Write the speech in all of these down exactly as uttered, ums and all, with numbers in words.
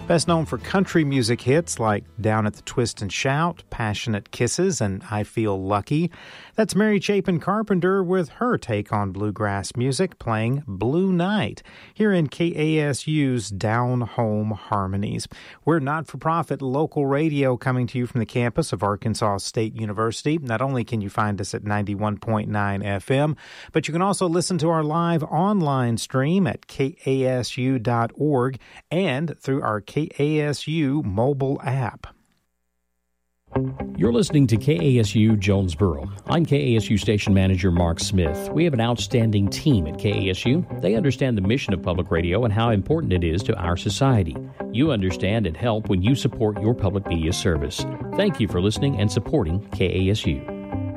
Best known for country music hits like Down at the Twist and Shout, Passionate Kisses, and I Feel Lucky. That's Mary Chapin Carpenter with her take on bluegrass music, playing Blue Night here in K A S U's Down Home Harmonies. We're not-for-profit local radio coming to you from the campus of Arkansas State University. Not only can you find us at ninety-one point nine F M, but you can also listen to our live online stream at K A S U dot org and through our K A S U mobile app. You're listening to K A S U Jonesboro. I'm K A S U Station Manager Mark Smith. We have an outstanding team at K A S U. They understand the mission of public radio and how important it is to our society. You understand and help when you support your public media service. Thank you for listening and supporting K A S U.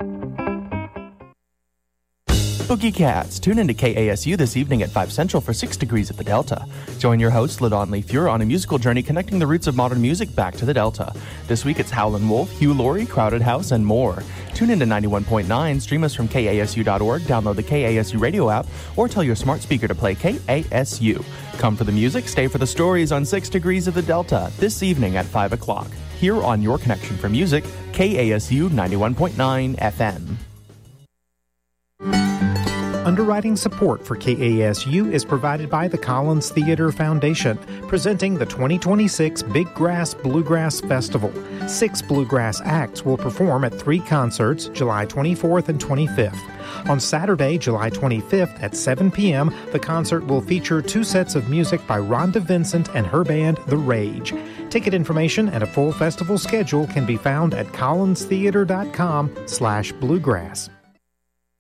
Boogie Cats. Tune into K A S U this evening at five Central for six Degrees of the Delta. Join your host, LaDon Leifure, on a musical journey connecting the roots of modern music back to the Delta. This week it's Howlin' Wolf, Hugh Laurie, Crowded House, and more. Tune into ninety-one point nine, stream us from K A S U dot org, download the K A S U radio app, or tell your smart speaker to play K A S U. Come for the music, stay for the stories on six Degrees of the Delta this evening at five o'clock. Here on Your Connection for Music, K A S U ninety-one point nine F M. Underwriting support for K A S U is provided by the Collins Theater Foundation, presenting the twenty twenty-six Big Grass Bluegrass Festival. Six bluegrass acts will perform at three concerts, July twenty-fourth and twenty-fifth. On Saturday, July twenty-fifth at seven p.m., the concert will feature two sets of music by Rhonda Vincent and her band, The Rage. Ticket information and a full festival schedule can be found at collinstheater dot com slash bluegrass.